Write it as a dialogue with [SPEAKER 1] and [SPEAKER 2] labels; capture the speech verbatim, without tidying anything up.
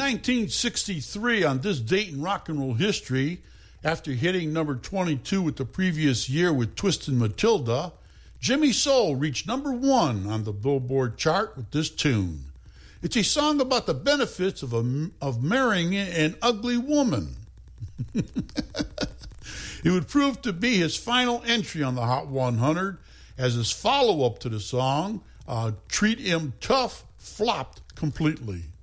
[SPEAKER 1] nineteen sixty-three, on this date in rock and roll history, after hitting number twenty-two with the previous year with Twistin' Matilda, Jimmy Soul reached number one on the Billboard chart with this tune. It's a song about the benefits of a, of marrying an ugly woman. It would prove to be his final entry on the Hot one hundred, as his follow-up to the song, uh, Treat 'Em Tough, flopped completely.